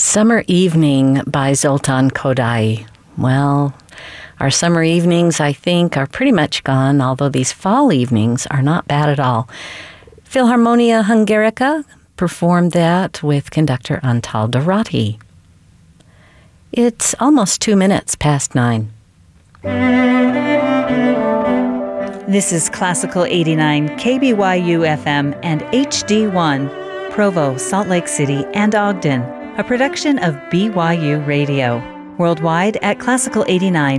Summer Evening by Zoltan Kodály. Well, our summer evenings, I think, are pretty much gone, although these fall evenings are not bad at all. Philharmonia Hungarica performed that with conductor Antal Doráti. It's almost 2 minutes past 9. This is Classical 89 KBYU FM and HD1, Provo, Salt Lake City, and Ogden, a production of BYU Radio. Worldwide at classical89.org.